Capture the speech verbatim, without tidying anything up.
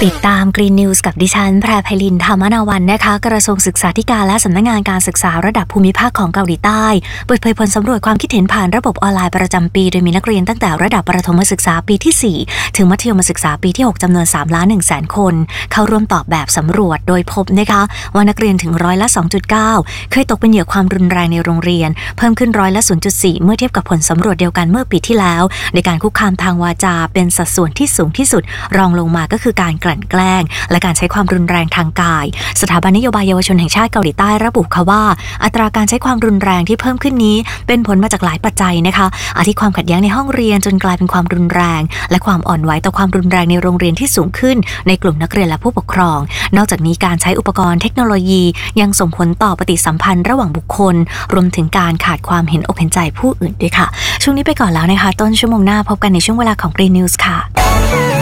ติดตาม Green News กับดิฉันแพรไพลินธรรมนาวันนะคะกระทรวงศึกษาธิการและสำนักงานการศึกษาระดับภูมิภาคของเกาหลีใต้เปิดเผยผลสำรวจความคิดเห็นผ่านระบบออนไลน์ประจำปีโดยมีนักเรียนตั้งแต่ระดับประถมศึกษาปีที่สี่ถึงมัธยมศึกษาปีที่หกจำนวน สามล้านหนึ่งแสน คนเข้าร่วมตอบแบบสำรวจโดยพบนะคะว่านักเรียนถึงร้อยละ สองจุดเก้า เคยตกเป็นเหยื่อความรุนแรงในโรงเรียนเพิ่มขึ้นร้อยละ ศูนย์จุดสี่ เมื่อเทียบกับผลสำรวจเดียวกันเมื่อปีที่แล้วในการคุกคามทางวาจาเป็นสัดส่วนที่สูงที่สุดรองลงมาก็คือการกลั่นแกล้งและการใช้ความรุนแรงทางกายสถาบันนโยบายเยาวชนแห่งชาติเกาหลีใต้ระบุค่ะว่าอัตราการใช้ความรุนแรงที่เพิ่มขึ้นนี้เป็นผลมาจากหลายปัจจัยนะคะอาทิความขัดแย้งในห้องเรียนจนกลายเป็นความรุนแรงและความอ่อนไหวต่อความรุนแรงในโรงเรียนที่สูงขึ้นในกลุ่มนักเรียนและผู้ปกครองนอกจากนี้การใช้อุปกรณ์เทคโนโลยียังส่งผลต่อปฏิสัมพันธ์ระหว่างบุคคลรวมถึงการขาดความเห็นอกเห็นใจผู้อื่นด้วยค่ะช่วงนี้ไปก่อนแล้วนะคะต้นชั่วโมงหน้าพบกันในช่วงเวลาของ Green News ค่ะ